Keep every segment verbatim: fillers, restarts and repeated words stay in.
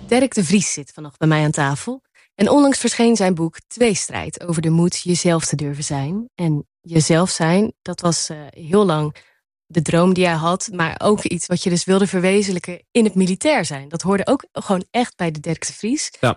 Derek de Vries zit vannacht bij mij aan tafel. En onlangs verscheen zijn boek Tweestrijd over de moed jezelf te durven zijn. En jezelf zijn, dat was uh, heel lang de droom die hij had. Maar ook iets wat je dus wilde verwezenlijken in het militair zijn. Dat hoorde ook gewoon echt bij de Derek de Vries. Ja.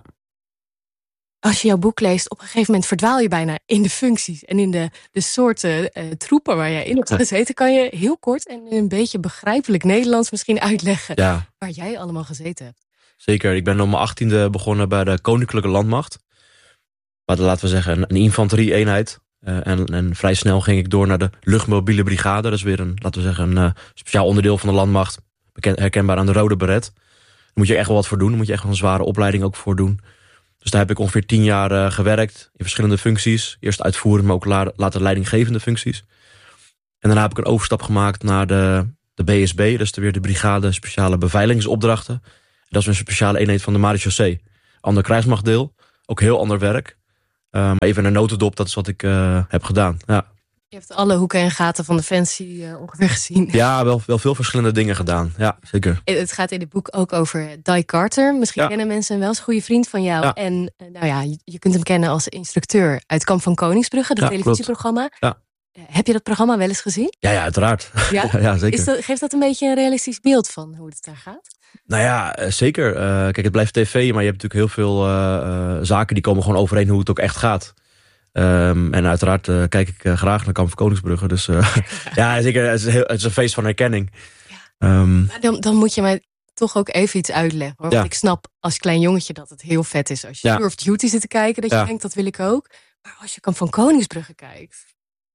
Als je jouw boek leest, op een gegeven moment verdwaal je bijna in de functies. En in de, de soorten uh, troepen waar jij in hebt gezeten. Kan je heel kort en in een beetje begrijpelijk Nederlands misschien uitleggen Ja. waar jij allemaal gezeten hebt? Zeker, ik ben op mijn achttiende begonnen bij de Koninklijke Landmacht. Maar laten we zeggen een, een infanterie-eenheid. Uh, en, en vrij snel ging ik door naar de luchtmobiele brigade. Dat is weer een, laten we zeggen, een uh, speciaal onderdeel van de landmacht. Bekend, herkenbaar aan de rode beret. Daar moet je echt wel wat voor doen. Daar moet je echt wel een zware opleiding ook voor doen. Dus daar heb ik ongeveer tien jaar uh, gewerkt. In verschillende functies. Eerst uitvoerend, maar ook la- later leidinggevende functies. En daarna heb ik een overstap gemaakt naar de, de B S B. Dat is weer de Brigade Speciale Beveiligingsopdrachten. Dat is een speciale eenheid van de Marechaussee. Ander krijgsmachtdeel. Ook heel ander werk. Uh, maar even een notendop, dat is wat ik uh, heb gedaan. Ja. Je hebt alle hoeken en gaten van Defensie uh, ongeveer gezien. Ja, wel, wel veel verschillende dingen gedaan. Ja, zeker. Het gaat in het boek ook over Di Carter. Misschien ja. kennen mensen hem wel, is een goede vriend van jou. Ja. En uh, nou ja, je, je kunt hem kennen als instructeur uit Kamp van Koningsbrugge, dat ja, televisieprogramma. Ja. Uh, heb je dat programma wel eens gezien? Ja, ja uiteraard. Ja? ja, zeker. Is dat, geeft dat een beetje een realistisch beeld van hoe het daar gaat? Nou ja, zeker. Uh, kijk, het blijft tv, maar je hebt natuurlijk heel veel uh, uh, zaken die komen gewoon overeen hoe het ook echt gaat. Um, en uiteraard uh, kijk ik uh, graag naar Kamp van Koningsbrugge. Dus uh, ja, zeker. Het is, heel, het is een feest van herkenning. Ja. Um, dan, dan moet je mij toch ook even iets uitleggen. Hoor. Ja. Want ik snap als klein jongetje dat het heel vet is als je ja. Tour of Duty zit te kijken. Dat je ja. denkt, dat wil ik ook. Maar als je Kamp van Koningsbrugge kijkt,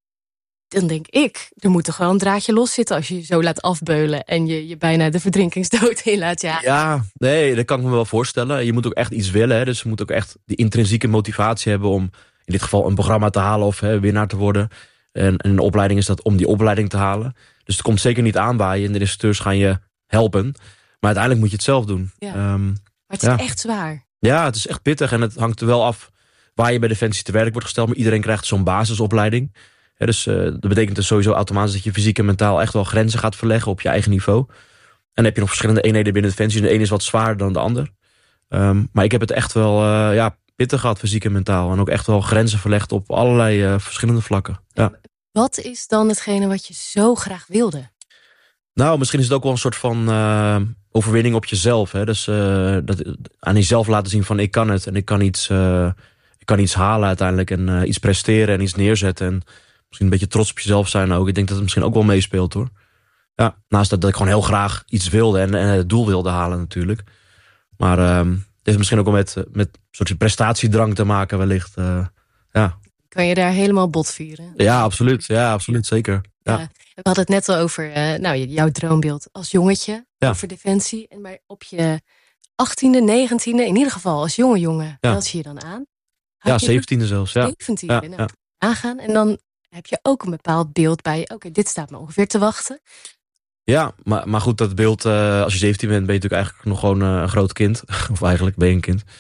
dan denk ik, er moet toch wel een draadje los zitten als je je zo laat afbeulen en je je bijna de verdrinkingsdood in laat jagen. Ja, nee, dat kan ik me wel voorstellen. Je moet ook echt iets willen. Hè? Dus je moet ook echt die intrinsieke motivatie hebben om in dit geval een programma te halen of hè, winnaar te worden. En, en een opleiding is dat om die opleiding te halen. Dus het komt zeker niet aanwaaien en de instructeurs gaan je helpen. Maar uiteindelijk moet je het zelf doen. Ja. Um, maar het is ja. echt zwaar. Ja, het is echt pittig en het hangt er wel af waar je bij Defensie te werk wordt gesteld. Maar iedereen krijgt zo'n basisopleiding. Ja, dus uh, dat betekent dus sowieso automatisch dat je fysiek en mentaal echt wel grenzen gaat verleggen op je eigen niveau. En dan heb je nog verschillende eenheden binnen Defensie. De een is wat zwaarder dan de ander. Um, maar ik heb het echt wel uh, ja, pittig gehad, fysiek en mentaal. En ook echt wel grenzen verlegd op allerlei uh, verschillende vlakken. Ja. Wat is dan hetgene wat je zo graag wilde? Nou, misschien is het ook wel een soort van uh, overwinning op jezelf. Hè? Dus uh, dat, aan jezelf laten zien van ik kan het. En ik kan iets, uh, ik kan iets halen uiteindelijk. En uh, iets presteren en iets neerzetten. En misschien een beetje trots op jezelf zijn ook. Ik denk dat het misschien ook wel meespeelt hoor. Ja, naast dat, dat ik gewoon heel graag iets wilde. En, en het doel wilde halen natuurlijk. Maar uh, het heeft misschien ook wel met, met een soort prestatiedrang te maken wellicht. Uh, ja. Kan je daar helemaal bot vieren? Ja, absoluut. Ja, absoluut. Zeker. Ja. Ja, we hadden het net al over uh, nou, jouw droombeeld als jongetje. Ja. Over Defensie. En maar op je achttiende, negentiende, in ieder geval als jonge jongen. Ja. Meld je je dan aan? Had ja, zeventiende zelfs. Ja. zeventiende, ja, nou, ja. aangaan. En dan heb je ook een bepaald beeld bij je. Oké, okay, dit staat me ongeveer te wachten. Ja, maar, maar goed, dat beeld, uh, als je zeventien bent, ben je natuurlijk eigenlijk nog gewoon uh, een groot kind. Of eigenlijk ben je een kind.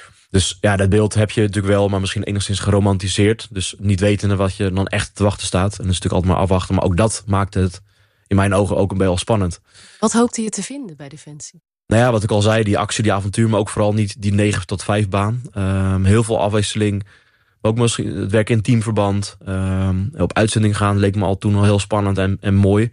Dus ja, dat beeld heb je natuurlijk wel, maar misschien enigszins geromantiseerd. Dus niet wetende wat je dan echt te wachten staat. En dat is natuurlijk altijd maar afwachten. Maar ook dat maakte het in mijn ogen ook een beetje spannend. Wat hoopte je te vinden bij Defensie? Nou ja, wat ik al zei, die actie, die avontuur, maar ook vooral niet die negen tot vijf baan. Um, heel veel afwisseling. Ook misschien het werken in teamverband. Um, op uitzending gaan leek me al toen al heel spannend en, en mooi.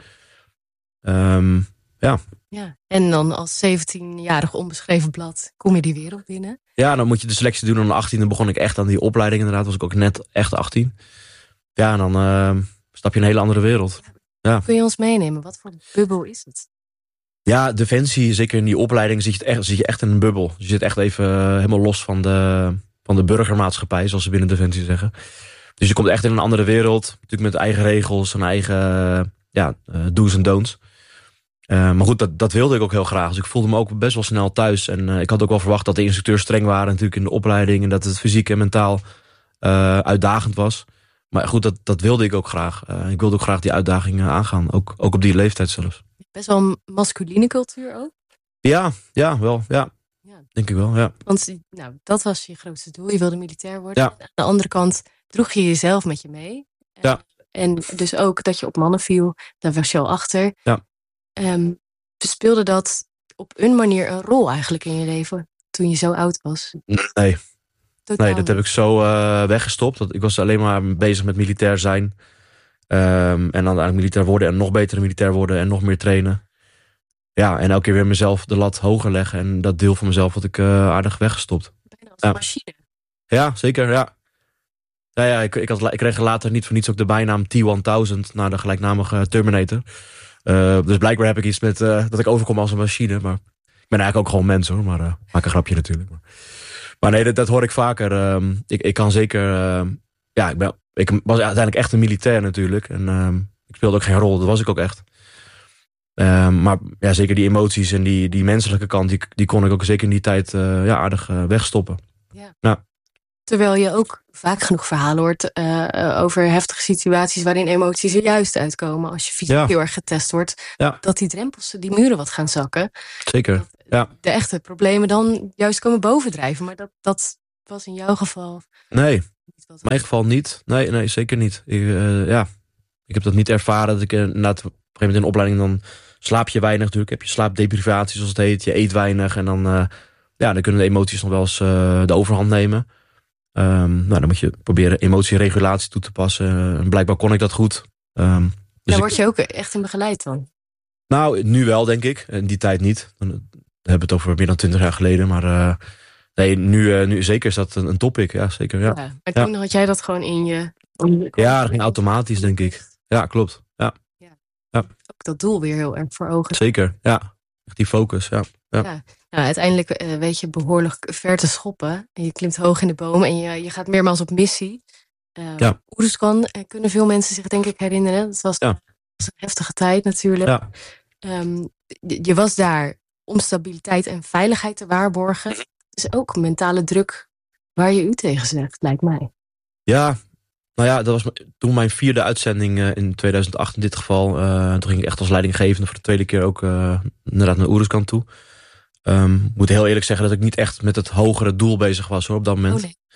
Um, ja. Ja, en dan als zeventienjarig onbeschreven blad kom je die wereld binnen. Ja, dan moet je de selectie doen. Aan de achttiende begon ik echt aan die opleiding. Inderdaad was ik ook net echt achttien. Ja, en dan uh, stap je in een hele andere wereld. Ja. Kun je ons meenemen? Wat voor bubbel is het? Ja, Defensie, zeker in die opleiding zit je echt, zit je echt in een bubbel. Je zit echt even uh, helemaal los van de, van de burgermaatschappij, zoals ze binnen Defensie zeggen. Dus je komt echt in een andere wereld. Natuurlijk met eigen regels en eigen uh, ja, uh, do's en don'ts. Uh, maar goed, dat, dat wilde ik ook heel graag. Dus ik voelde me ook best wel snel thuis. En uh, ik had ook wel verwacht dat de instructeurs streng waren natuurlijk in de opleiding. En dat het fysiek en mentaal uh, uitdagend was. Maar goed, dat, dat wilde ik ook graag. Uh, ik wilde ook graag die uitdagingen aangaan. Ook, ook op die leeftijd zelfs. Best wel een masculine cultuur ook? Ja, ja, wel. Ja. Ja. Denk ik wel, ja. Want nou, dat was je grootste doel. Je wilde militair worden. Ja. Aan de andere kant droeg je jezelf met je mee. Ja. En dus ook dat je op mannen viel. Daar was je al achter. Ja. Um, speelde dat op een manier een rol eigenlijk in je leven? toen je zo oud was? Nee, Totaal nee dat heb ik zo uh, weggestopt. Dat, ik was alleen maar bezig met militair zijn. Um, en dan uiteindelijk militair worden en nog beter militair worden en nog meer trainen. Ja, en elke keer weer mezelf de lat hoger leggen. En dat deel van mezelf had ik uh, aardig weggestopt. Bijna als een ja. machine. Ja, zeker, ja. Ja, ja ik, ik, had, ik kreeg later niet voor niets ook de bijnaam T honderd naar de gelijknamige Terminator. Uh, dus blijkbaar heb ik iets met uh, dat ik overkom als een machine. Maar ik ben eigenlijk ook gewoon mens hoor. Maar uh, maak een grapje natuurlijk. Maar, maar nee, dat, dat hoor ik vaker. Uh, ik, ik kan zeker... Uh, ja, ik, ben, ik was uiteindelijk echt een militair natuurlijk. En uh, ik speelde ook geen rol. Dat was ik ook echt. Uh, maar ja, zeker die emoties en die, die menselijke kant... Die, die kon ik ook zeker in die tijd uh, ja, aardig uh, wegstoppen. Ja. Ja. Terwijl je ook vaak genoeg verhalen hoort uh, over heftige situaties waarin emoties er juist uitkomen. Als je fysiek ja. heel erg getest wordt, ja. dat die drempels, die muren wat gaan zakken. Zeker, dat ja. De echte problemen dan juist komen bovendrijven. Maar dat, dat was in jouw geval... Nee, in mijn geval niet. Nee, nee zeker niet. Ik, uh, ja. ik heb dat niet ervaren. Dat ik uh, na het, op een gegeven moment in de opleiding dan slaap je weinig natuurlijk. Heb je slaapdeprivatie zoals het heet. Je eet weinig en dan, uh, ja, dan kunnen de emoties nog wel eens uh, de overhand nemen. Um, nou, dan moet je proberen emotieregulatie toe te passen. En blijkbaar kon ik dat goed. Um, dus Daar word je ook echt in begeleid dan? Nou, nu wel, denk ik. In die tijd niet. Dan hebben we het over meer dan twintig jaar geleden. Maar uh, nee, nu, uh, nu zeker is dat een, een topic. Ja, zeker. Ja. Ja, maar toen ja. had jij dat gewoon in je... Ja, dat ging automatisch, denk ik. Ja, klopt. Ja. Ja. Ja. Ook dat doel weer heel erg voor ogen. Zeker, ja. Echt die focus, ja. Ja. Ja. Nou, uiteindelijk uh, weet je behoorlijk ver te schoppen. En je klimt hoog in de boom en je, je gaat meermaals op missie. Uh, ja. Oeruzkan uh, kunnen veel mensen zich denk ik herinneren. Dat was, ja. was een heftige tijd natuurlijk. Ja. Um, je, je was daar om stabiliteit en veiligheid te waarborgen. Het is ook mentale druk waar je u tegen zegt, lijkt mij. Ja, nou ja, dat was toen mijn vierde uitzending uh, in tweeduizend acht in dit geval. Uh, toen ging ik echt als leidinggevende voor de tweede keer ook uh, inderdaad naar Oeruzkan toe. Um, ik moet heel eerlijk zeggen dat ik niet echt met het hogere doel bezig was hoor, op dat moment. Oh, nee,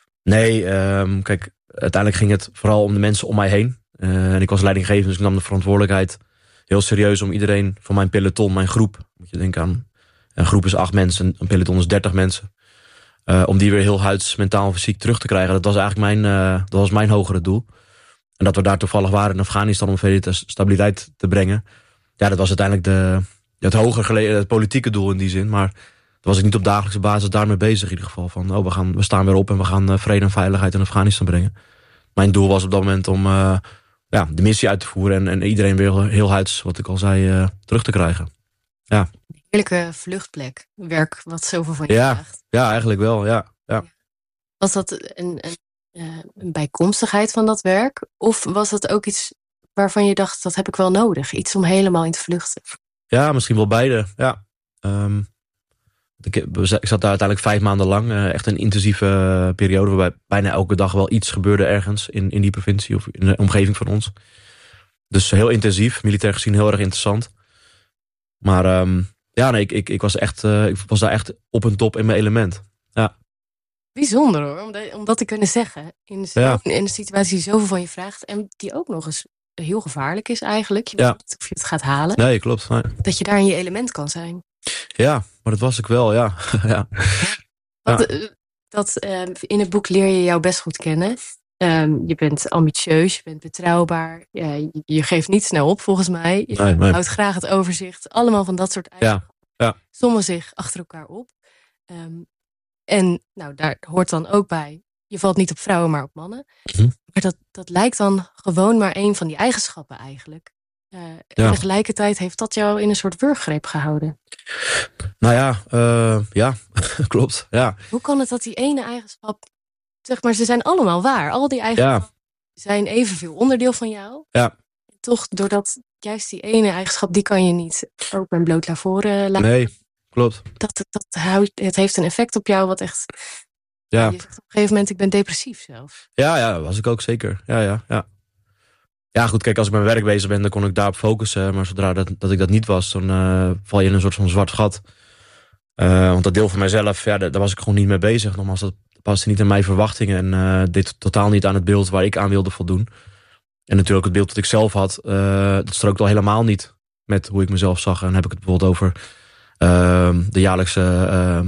nee um, kijk, uiteindelijk ging het vooral om de mensen om mij heen. Uh, en ik was leidinggevende, dus ik nam de verantwoordelijkheid heel serieus om iedereen van mijn peloton, mijn groep, moet je denken aan, een groep is acht mensen, een peloton is dertig mensen. Uh, om die weer heel huids, mentaal en fysiek terug te krijgen. Dat was eigenlijk mijn, uh, dat was mijn hogere doel. En dat we daar toevallig waren in Afghanistan om veel stabiliteit te brengen. Ja, dat was uiteindelijk de, het hoger gelegen, het politieke doel in die zin. Maar daar was ik niet op dagelijkse basis daarmee bezig in ieder geval. Van, oh, we, gaan, we staan weer op en we gaan uh, vrede en veiligheid in Afghanistan brengen. Mijn doel was op dat moment om uh, ja, de missie uit te voeren. En, en iedereen weer heel huids, wat ik al zei, uh, terug te krijgen. Ja. Heerlijke vluchtplek. Werk wat zoveel van je ja, vraagt. Ja, eigenlijk wel, ja. ja. Was dat een, een, een bijkomstigheid van dat werk? Of was dat ook iets waarvan je dacht, dat heb ik wel nodig? Iets om helemaal in te vluchten? Ja, misschien wel beide, ja. Um, ik, ik zat daar uiteindelijk vijf maanden lang. Uh, echt een intensieve uh, periode waarbij bijna elke dag wel iets gebeurde ergens in, in die provincie of in de omgeving van ons. Dus heel intensief, militair gezien heel erg interessant. Maar um, ja, nee, ik, ik, ik, was echt, uh, ik was daar echt op en top in mijn element. Ja. Bijzonder hoor, om dat, om dat te kunnen zeggen. In de, ja. in een situatie die zoveel van je vraagt en die ook nog eens heel gevaarlijk is eigenlijk. Je ja. weet niet of je het gaat halen. Nee, klopt. Nee. Dat je daar in je element kan zijn. Ja, maar dat was ik wel, ja. ja. Want, ja. uh, dat, uh, in het boek leer je jou best goed kennen. Um, je bent ambitieus, je bent betrouwbaar. Ja, je, je geeft niet snel op volgens mij. Je nee, nee. houdt graag het overzicht. Allemaal van dat soort eigenschappen. Ja. Ja. Sommen zich achter elkaar op. Um, en nou, daar hoort dan ook bij. Je valt niet op vrouwen, maar op mannen. Mm-hmm. Maar dat, dat lijkt dan gewoon maar een van die eigenschappen eigenlijk. Uh, ja. En tegelijkertijd heeft dat jou in een soort wurggreep gehouden. Nou ja, uh, ja, klopt. Ja. Hoe kan het dat die ene eigenschap, zeg maar, ze zijn allemaal waar. Al die eigenschappen ja. zijn evenveel onderdeel van jou. Ja. Toch, doordat juist die ene eigenschap, die kan je niet open en bloot naar voren laten. Nee, klopt. Dat, dat houdt, het heeft een effect op jou wat echt... Ja. Je zegt op een gegeven moment, ik ben depressief zelf. Ja, ja, dat was ik ook zeker. Ja, ja, ja. Ja, goed, kijk, als ik met mijn werk bezig ben, dan kon ik daarop focussen. Maar zodra dat, dat ik dat niet was, dan uh, val je in een soort van zwart gat. Uh, want dat deel van mijzelf, ja, daar, daar was ik gewoon niet mee bezig. Nogmaals, dat paste niet in mijn verwachtingen. En uh, deed totaal niet aan het beeld waar ik aan wilde voldoen. En natuurlijk het beeld dat ik zelf had, uh, dat strookt al helemaal niet met hoe ik mezelf zag. En dan heb ik het bijvoorbeeld over uh, de jaarlijkse uh,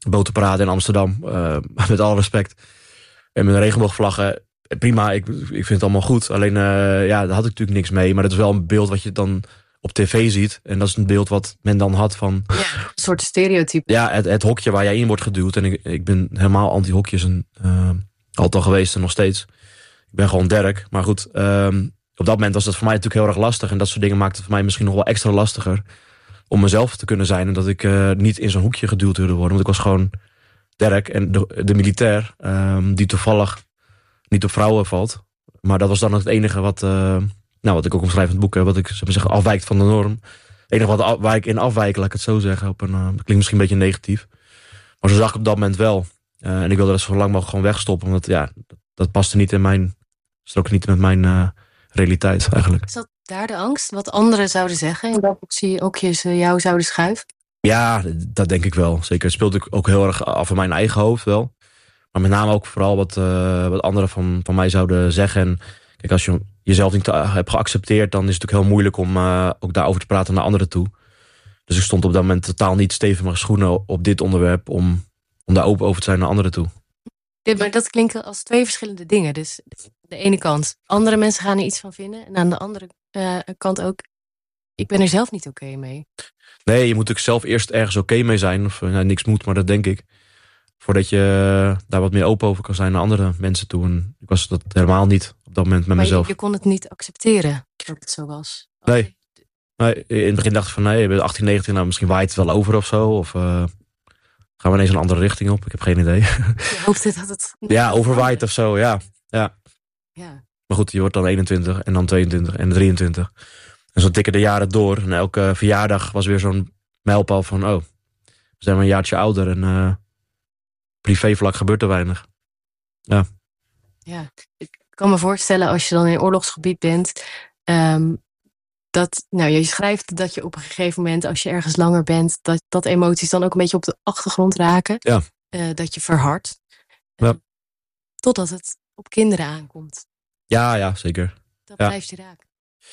botenparade in Amsterdam. Uh, met alle respect. En met regenboogvlaggen. Prima, ik, ik vind het allemaal goed. Alleen, uh, ja, daar had ik natuurlijk niks mee. Maar dat is wel een beeld wat je dan op tv ziet. En dat is een beeld wat men dan had van... Ja, een soort stereotype. Ja, het, het hokje waar jij in wordt geduwd. En ik, ik ben helemaal anti-hokjes. En, uh, altijd al geweest en nog steeds. Ik ben gewoon Derek. Maar goed, um, op dat moment was dat voor mij natuurlijk heel erg lastig. En dat soort dingen maakte het voor mij misschien nog wel extra lastiger. Om mezelf te kunnen zijn. En dat ik uh, niet in zo'n hoekje geduwd wilde worden. Want ik was gewoon Derek. En de, de militair, um, die toevallig niet op vrouwen valt. Maar dat was dan het enige wat... Uh, nou, wat ik ook omschrijf in het boek. Hè, wat ik zou maar zeggen, afwijkt van de norm. Het enige wat, waar ik in afwijk, laat ik het zo zeggen. Op een, uh, dat klinkt misschien een beetje negatief. Maar zo zag ik op dat moment wel. Uh, en ik wilde dat zo lang mogelijk gewoon wegstoppen. Want ja, dat, dat paste niet in mijn... strookte niet met mijn uh, realiteit eigenlijk. Is dat daar de angst? Wat anderen zouden zeggen? En dat zie je ook je jou zouden schuiven? Ja, dat denk ik wel. Zeker. Het speelt ook heel erg af in mijn eigen hoofd wel. Maar met name ook vooral wat, uh, wat anderen van, van mij zouden zeggen. En kijk, als je jezelf niet uh, hebt geaccepteerd... dan is het ook heel moeilijk om uh, ook daarover te praten naar anderen toe. Dus ik stond op dat moment totaal niet stevig in mijn schoenen op dit onderwerp... om, om daar open over te zijn naar anderen toe. Ja, maar dat klinken als twee verschillende dingen. Dus de ene kant, andere mensen gaan er iets van vinden. En aan de andere uh, kant ook, ik ben er zelf niet oké okay mee. Nee, je moet natuurlijk zelf eerst ergens oké okay mee zijn. Of nou, niks moet, maar dat denk ik. Voordat je uh, daar wat meer open over kan zijn naar andere mensen toe. En ik was dat helemaal niet op dat moment met maar mezelf. Je, je kon het niet accepteren dat het zo was? Nee. nee. In het begin dacht ik van, nee, je bent achttien, negentien, nou misschien waait het wel over of zo. Of uh, gaan we ineens een andere richting op? Ik heb geen idee. Je hoopte dat het... Ja, overwaait of zo, ja. ja. Ja. Maar goed, je wordt dan eenentwintig en dan tweeëntwintig en drieëntwintig. En zo tikken de jaren door. En elke verjaardag was weer zo'n mijlpaal van... oh, we zijn maar een jaartje ouder en uh, privévlak gebeurt er weinig. Ja. Ja, ik kan me voorstellen als je dan in oorlogsgebied bent... Um, dat, nou, je schrijft dat je op een gegeven moment, als je ergens langer bent... dat, dat emoties dan ook een beetje op de achtergrond raken. Ja. Uh, dat je verhardt. Ja. Uh, totdat het op kinderen aankomt. Ja, ja, zeker. Dat ja. blijft je raken.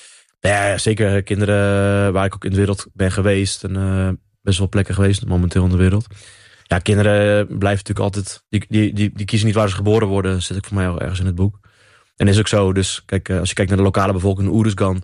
Ja, zeker. Kinderen waar ik ook in de wereld ben geweest. En uh, best wel plekken geweest momenteel in de wereld. Ja, kinderen blijven natuurlijk altijd... Die, die, die, die kiezen niet waar ze geboren worden. Dat zet ik voor mij al ergens in het boek. En is ook zo. Dus kijk, als je kijkt naar de lokale bevolking in Oeruzgan...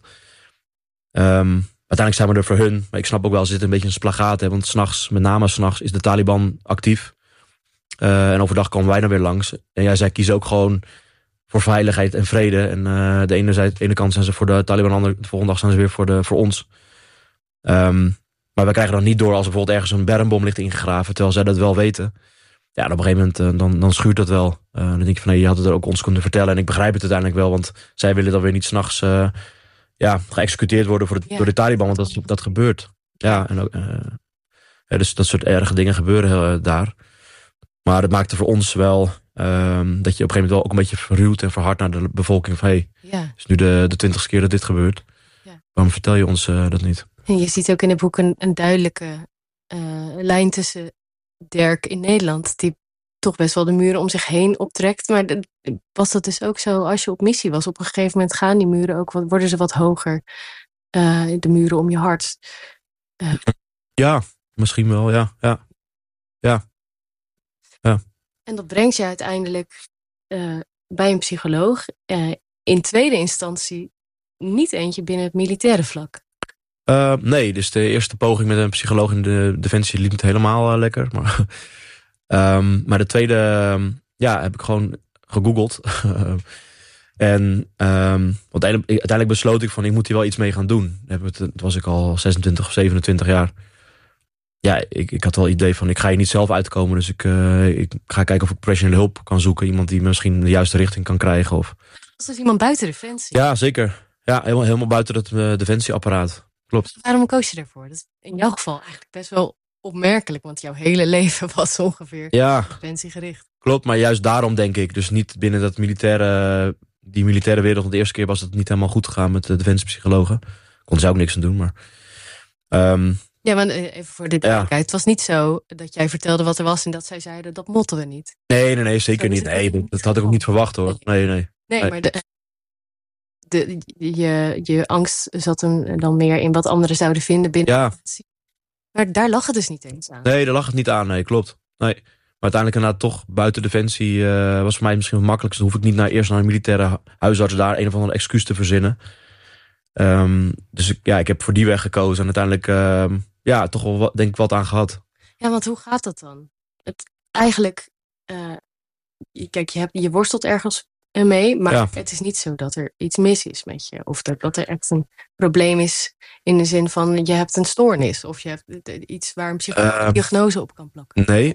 Um, uiteindelijk zijn we er voor hun. Maar ik snap ook wel, ze zitten een beetje een splagaat. Hè, want 's nachts, met name 's nachts, is de Taliban actief. Uh, en overdag komen wij dan weer langs. En ja, zij kiezen ook gewoon voor veiligheid en vrede. En uh, de ene, zij, de ene kant zijn ze voor de Taliban, de, andere, de volgende dag zijn ze weer voor, de, voor ons. Um, maar wij krijgen dan niet door als er bijvoorbeeld ergens een bermbom ligt ingegraven, terwijl zij dat wel weten. Ja, op een gegeven moment uh, dan, dan schuurt dat wel. Uh, dan denk je van, nee, je had het er ook ons kunnen vertellen. En ik begrijp het uiteindelijk wel, want zij willen dan weer niet 's nachts uh, ja, geëxecuteerd worden voor de, ja. door de Taliban, want dat, dat gebeurt. Ja, en ook, uh, ja, dus dat soort erge dingen gebeuren uh, daar. Maar het maakte voor ons wel um, dat je op een gegeven moment wel ook een beetje verruwt en verhardt naar de bevolking van, hey, ja. het is nu de, de twintigste keer dat dit gebeurt. Ja. Waarom vertel je ons uh, dat niet? En je ziet ook in het boek een, een duidelijke uh, lijn tussen Dirk in Nederland, die toch best wel de muren om zich heen optrekt. Maar de, was dat dus ook zo als je op missie was? Op een gegeven moment gaan die muren ook, wat, worden ze wat hoger. Uh, de muren om je hart. Uh. Ja, misschien wel, ja. Ja. Ja. Ja. En dat brengt je uiteindelijk uh, bij een psycholoog. Uh, in tweede instantie niet eentje binnen het militaire vlak. Uh, nee, dus de eerste poging met een psycholoog in de Defensie liep niet helemaal uh, lekker. Maar, um, maar de tweede, um, ja, heb ik gewoon gegoogeld. en um, want uiteindelijk besloot ik van, ik moet hier wel iets mee gaan doen. Toen was ik al zesentwintig of zevenentwintig jaar. Ja, ik, ik had wel het idee van, ik ga hier niet zelf uitkomen. Dus ik, uh, ik ga kijken of ik professionele hulp kan zoeken. Iemand die me misschien de juiste richting kan krijgen. Of... Was dus iemand buiten Defensie? Ja, zeker. Ja, helemaal, helemaal buiten het uh, Defensieapparaat. Klopt. Waarom koos je daarvoor? Dat is in jouw geval eigenlijk best wel opmerkelijk. Want jouw hele leven was ongeveer ja, defensiegericht. Klopt, maar juist daarom denk ik. Dus niet binnen dat militaire, die militaire wereld. Want de eerste keer was het niet helemaal goed gegaan met de defensiepsychologen. Kon ze ook niks aan doen, maar... Um, Ja, maar even voor de duidelijkheid. Ja. Het was niet zo dat jij vertelde wat er was en dat zij zeiden, dat motten we niet. Nee, nee, nee, zeker niet. Nee, dat, dat had ik ook niet verwacht hoor. Nee, nee. Nee, nee. maar de, de, je, je angst zat hem dan meer in wat anderen zouden vinden binnen ja. de defensie. Maar daar lag het dus niet eens aan. Nee, daar lag het niet aan. Nee, klopt. nee. Maar uiteindelijk inderdaad toch buiten Defensie uh, was voor mij misschien het makkelijkste. Dan hoef ik niet naar, eerst naar een militaire huisarts daar een of andere excuus te verzinnen. Um, dus ik, ja, ik heb voor die weg gekozen. En uiteindelijk uh, ja, toch wel wat, denk ik wat aan gehad. Ja, want hoe gaat dat dan? Het, eigenlijk, uh, kijk, je, hebt, je worstelt ergens mee, maar ja. Het is niet zo dat er iets mis is met je. Of dat, dat er echt een probleem is in de zin van je hebt een stoornis. Of je hebt iets waar een psychologische uh, diagnose op kan plakken. Nee.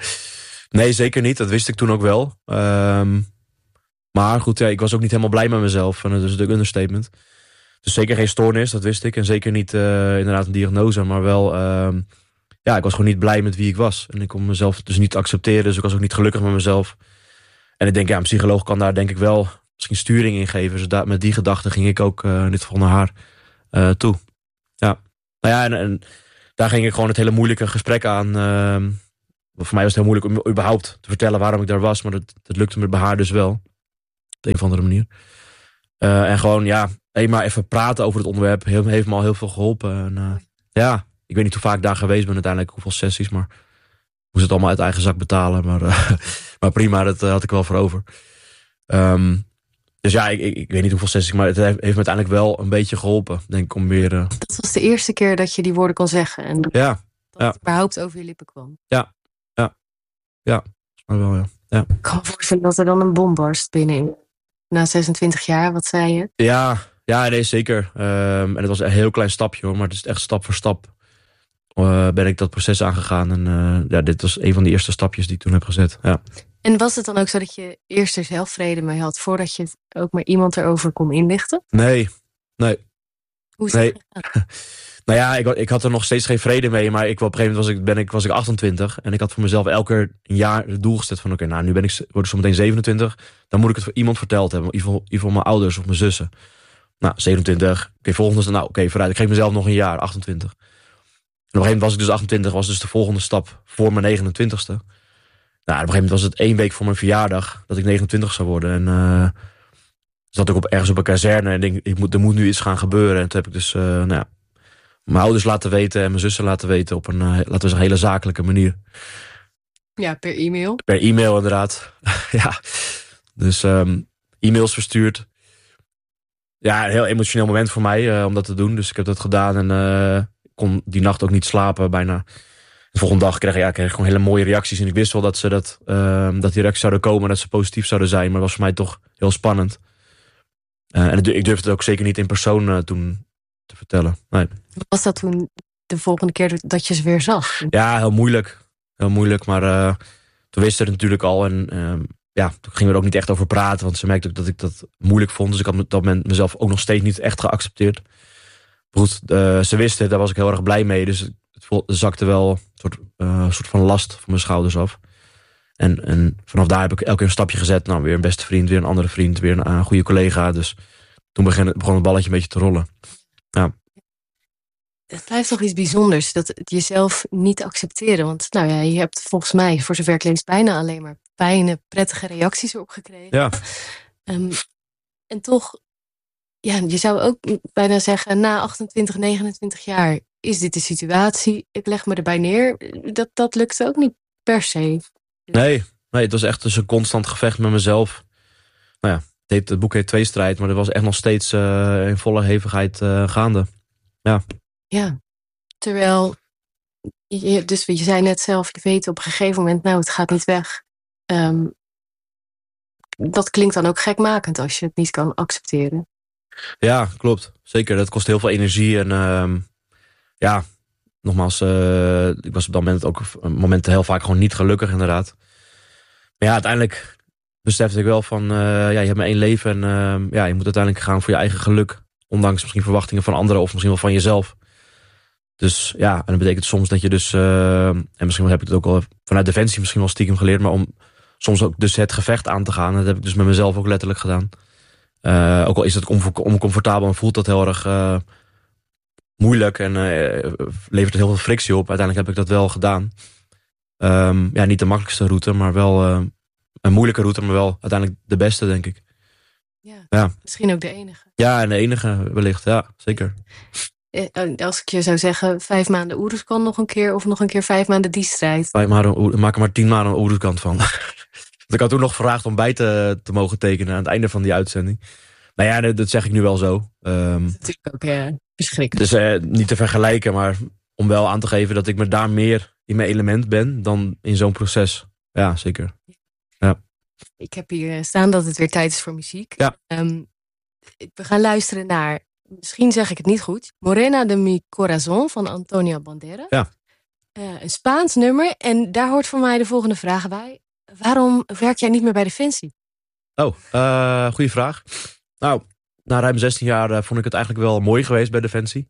nee, zeker niet. Dat wist ik toen ook wel. Um, maar goed, ja, ik was ook niet helemaal blij met mezelf. En dat is natuurlijk understatement. Dus zeker geen stoornis, dat wist ik. En zeker niet uh, inderdaad een diagnose, maar wel... Um, ja, ik was gewoon niet blij met wie ik was. En ik kon mezelf dus niet accepteren. Dus ik was ook niet gelukkig met mezelf. En ik denk, ja, een psycholoog kan daar denk ik wel misschien sturing in geven. Dus daar, met die gedachte ging ik ook uh, in dit geval naar haar uh, toe. Ja, nou ja, en, en daar ging ik gewoon het hele moeilijke gesprek aan. Uh, voor mij was het heel moeilijk om überhaupt te vertellen waarom ik daar was. Maar dat, dat lukte me bij haar dus wel. Op een of andere manier. Uh, en gewoon, ja, eenmaal even praten over het onderwerp heeft, heeft me al heel veel geholpen. En, uh, ja, ik weet niet hoe vaak ik daar geweest ben uiteindelijk, hoeveel sessies, maar ik moest het allemaal uit eigen zak betalen. Maar, uh, maar prima, dat uh, had ik wel voor over. Um, dus ja, ik, ik, ik weet niet hoeveel sessies, maar het heeft, heeft me uiteindelijk wel een beetje geholpen, denk ik, om weer... Uh... Dat was de eerste keer dat je die woorden kon zeggen en dat, ja, dat ja. het überhaupt over je lippen kwam. Ja, ja, ja, maar wel, ja. ja. Ik kan me voorstellen dat er dan een bom barst binnenin. Na zesentwintig jaar, wat zei je? Ja, ja, nee, zeker. Um, en het was een heel klein stapje hoor, maar het is echt stap voor stap uh, ben ik dat proces aangegaan. En uh, ja, dit was een van de eerste stapjes die ik toen heb gezet. Ja. En was het dan ook zo dat je eerst er zelf vrede mee had, voordat je ook maar iemand erover kon inlichten? Nee, nee. Hoe is nee. het Nou ja, ik, ik had er nog steeds geen vrede mee, maar ik, op een gegeven moment was ik, ben ik, was ik achtentwintig. En ik had voor mezelf elke keer een jaar het doel gesteld van oké, okay, nou nu ben ik, word ik zo meteen zevenentwintig. Dan moet ik het voor iemand verteld hebben, in ieder geval, in ieder geval mijn ouders of mijn zussen. Nou, zevenentwintig. Oké, okay, volgende, nou oké, okay, vooruit. Ik geef mezelf nog een jaar, achtentwintig. En op een gegeven moment was ik dus achtentwintig, was dus de volgende stap voor mijn negenentwintigste. Nou, op een gegeven moment was het één week voor mijn verjaardag dat ik negenentwintig zou worden. En uh, zat ik op, ergens op een kazerne en denk, ik moet, er moet nu iets gaan gebeuren. En toen heb ik dus, uh, nou ja, mijn ouders laten weten en mijn zussen laten weten op een, uh, laten we zeggen, hele zakelijke manier. Ja, per e-mail. Per e-mail inderdaad. ja, dus um, e-mails verstuurd. Ja, een heel emotioneel moment voor mij uh, om dat te doen. Dus ik heb dat gedaan en uh, kon die nacht ook niet slapen bijna. De volgende dag kreeg, ja, kreeg ik gewoon hele mooie reacties. En ik wist wel dat, ze dat, uh, dat die reacties zouden komen en dat ze positief zouden zijn. Maar dat was voor mij toch heel spannend. Uh, en ik durfde het ook zeker niet in persoon uh, toen te vertellen. Nee. Was dat toen de volgende keer dat je ze weer zag? Ja, heel moeilijk. Heel moeilijk, maar uh, toen wist ze het natuurlijk al. En uh, ja, toen gingen we er ook niet echt over praten. Want ze merkte ook dat ik dat moeilijk vond. Dus ik had op dat moment mezelf ook nog steeds niet echt geaccepteerd. Maar goed, uh, ze wist het, daar was ik heel erg blij mee. Dus het zakte wel een soort, uh, soort van last van mijn schouders af. En, en vanaf daar heb ik elke keer een stapje gezet. Nou, weer een beste vriend, weer een andere vriend, weer een uh, goede collega. Dus toen begon het, begon het balletje een beetje te rollen. Ja. Het blijft toch iets bijzonders, dat het jezelf niet accepteren. Want nou ja, je hebt volgens mij, voor zover ik lees, bijna alleen maar fijne, prettige reacties erop gekregen. Ja. Um, en toch, ja, je zou ook bijna zeggen, na achtentwintig, negenentwintig jaar is dit de situatie. Ik leg me erbij neer. Dat, dat lukt ook niet per se. Nee, nee, het was echt dus een constant gevecht met mezelf. Nou ja, het, heet, het boek heet Tweestrijd, maar er was echt nog steeds uh, in volle hevigheid uh, gaande. Ja. Ja, terwijl, je, dus je zei net zelf, je weet op een gegeven moment, nou, het gaat niet weg. Um, dat klinkt dan ook gekmakend als je het niet kan accepteren. Ja, klopt. Zeker, dat kost heel veel energie. En uh, ja, nogmaals, uh, ik was op dat moment ook momenten heel vaak gewoon niet gelukkig inderdaad. Maar ja, uiteindelijk besefte ik wel van, uh, ja, je hebt maar één leven. En uh, ja, je moet uiteindelijk gaan voor je eigen geluk. Ondanks misschien verwachtingen van anderen of misschien wel van jezelf. Dus ja, en dat betekent soms dat je dus, uh, en misschien heb ik het ook al vanuit Defensie misschien wel stiekem geleerd, maar om soms ook dus het gevecht aan te gaan. Dat heb ik dus met mezelf ook letterlijk gedaan. Uh, ook al is het oncomfortabel en voelt dat heel erg uh, moeilijk en uh, levert het heel veel frictie op. Uiteindelijk heb ik dat wel gedaan. Um, ja, niet de makkelijkste route, maar wel uh, een moeilijke route, maar wel uiteindelijk de beste, denk ik. Ja, ja. Misschien ook de enige. Ja, en de enige wellicht, ja, zeker. Als ik je zou zeggen, vijf maanden Oeruzkan nog een keer... of nog een keer vijf maanden die strijd. Vijf maanden, maak er maar tien maanden een Oeruzkan van. Ik had toen nog gevraagd om bij te, te mogen tekenen... aan het einde van die uitzending. Nou ja, dat, dat zeg ik nu wel zo. Um, dat is natuurlijk ook ja, verschrikkelijk. Dus uh, niet te vergelijken, maar om wel aan te geven... dat ik me daar meer in mijn element ben... dan in zo'n proces. Ja, zeker. Ja. Ik heb hier staan dat het weer tijd is voor muziek. Ja. Um, we gaan luisteren naar... Misschien zeg ik het niet goed. Morena de mi corazón van Antonio Banderas. Ja. Uh, een Spaans nummer. En daar hoort voor mij de volgende vraag bij. Waarom werk jij niet meer bij Defensie? Oh, uh, goede vraag. Nou, na ruim zestien jaar uh, vond ik het eigenlijk wel mooi geweest bij Defensie.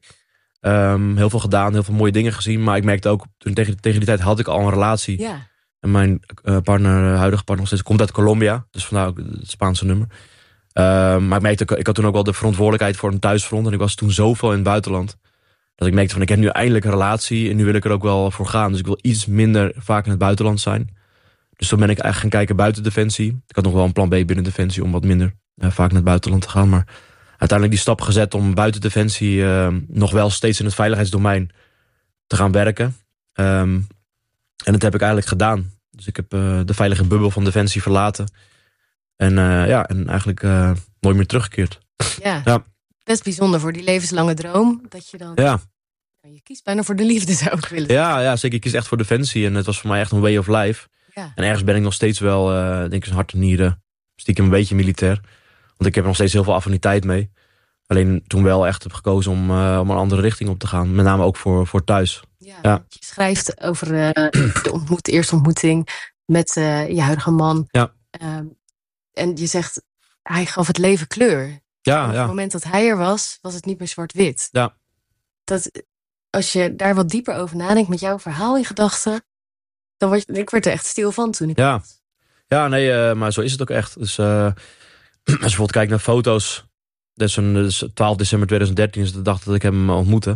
Um, heel veel gedaan, heel veel mooie dingen gezien. Maar ik merkte ook, toen tegen, tegen die tijd had ik al een relatie. Ja. En mijn uh, partner, huidige partner nog steeds, komt uit Colombia. Dus vandaar ook het Spaanse nummer. Uh, maar ik merkte, ik had toen ook wel de verantwoordelijkheid voor een thuisfront. En ik was toen zoveel in het buitenland. Dat ik merkte van, ik heb nu eindelijk een relatie. En nu wil ik er ook wel voor gaan. Dus ik wil iets minder vaak in het buitenland zijn. Dus toen ben ik eigenlijk gaan kijken buiten Defensie. Ik had nog wel een plan B binnen Defensie om wat minder uh, vaak naar het buitenland te gaan. Maar uiteindelijk die stap gezet om buiten Defensie uh, nog wel steeds in het veiligheidsdomein te gaan werken. Um, en dat heb ik eigenlijk gedaan. Dus ik heb uh, de veilige bubbel van Defensie verlaten. En, uh, ja, en eigenlijk uh, nooit meer teruggekeerd. Ja, ja, best bijzonder voor die levenslange droom. Dat je dan... Ja. Je kiest bijna voor de liefde, zou ik willen ja, ja, zeker. Ik kies echt voor Defensie. En het was voor mij echt een way of life. Ja. En ergens ben ik nog steeds wel, uh, denk ik, zijn hart en nieren. Stiekem een beetje militair. Want ik heb er nog steeds heel veel affiniteit mee. Alleen toen wel echt heb gekozen om, uh, om een andere richting op te gaan. Met name ook voor, voor thuis. Ja, ja. Je schrijft over uh, de ontmoet, eerste ontmoeting met uh, je huidige man. Ja. Um, en je zegt, hij gaf het leven kleur. Ja, op ja. het moment dat hij er was, was het niet meer zwart-wit. Ja. Dat, als je daar wat dieper over nadenkt met jouw verhaal in gedachten... dan word je, ik werd er echt stil van toen ik... Ja, ja nee, uh, maar zo is het ook echt. Dus uh, als je bijvoorbeeld kijkt naar foto's... dat is een dus twaalf december tweeduizend dertien is de dag dat ik hem ontmoette.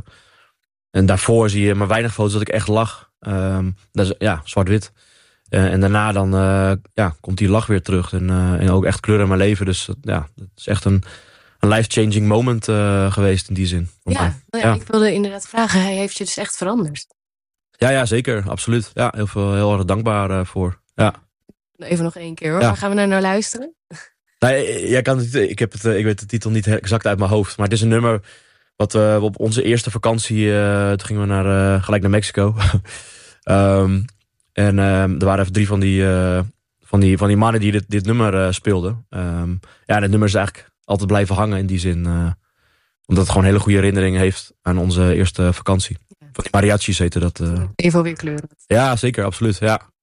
En daarvoor zie je maar weinig foto's dat ik echt lach. Um, dat is, ja, zwart-wit. Uh, en daarna dan uh, ja, komt die lach weer terug. En, uh, en ook echt kleur in mijn leven. Dus ja, het is echt een, een life-changing moment uh, geweest in die zin. Ja, nou ja, ja, ik wilde inderdaad vragen, hij heeft je dus echt veranderd. Ja, ja, zeker, absoluut. Ja, heel, veel, heel erg dankbaar uh, voor. Ja. Even nog één keer hoor, ja. Waar gaan we naar nou luisteren? Nee, jij kan het, ik, heb het, ik weet de titel niet exact uit mijn hoofd. Maar het is een nummer wat we op onze eerste vakantie... Uh, toen gingen we naar, uh, gelijk naar Mexico. um, en uh, er waren even drie van die, uh, van die, van die mannen die dit, dit nummer uh, speelden. Um, ja, en het nummer is eigenlijk altijd blijven hangen in die zin. Uh, omdat het gewoon hele goede herinneringen heeft aan onze eerste vakantie. Van die mariachis heette dat. Uh. Even weer kleuren. Ja, zeker, absoluut. Ja.